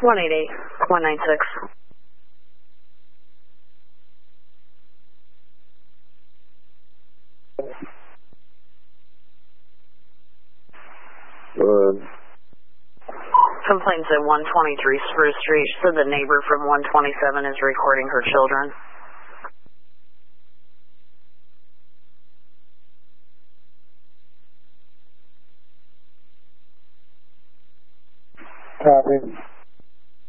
188-196. Complaints at 123 Spruce Street. She said the neighbor from 127 is recording her children. Copy.